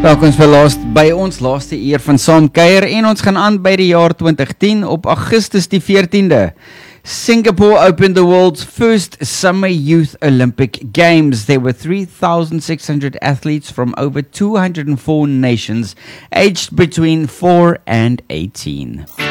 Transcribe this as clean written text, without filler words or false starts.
Welkom by ons laaste uur van Saam Kuier en ons gaan aan by die jaar 2010 op Augustus die 14de. Singapore opened the world's first Summer Youth Olympic Games. There were 3,600 athletes from over 204 nations aged between 4 and 18.